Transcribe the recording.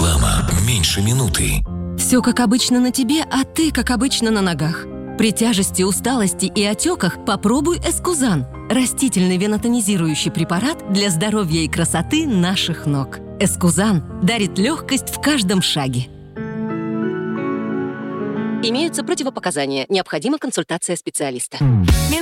Реклама. Меньше минуты. Все как обычно на тебе, а ты как обычно на ногах. При тяжести, усталости и отеках попробуй Эскузан. Растительный венотонизирующий препарат для здоровья и красоты наших ног. Эскузан дарит легкость в каждом шаге. Имеются противопоказания. Необходима консультация специалиста.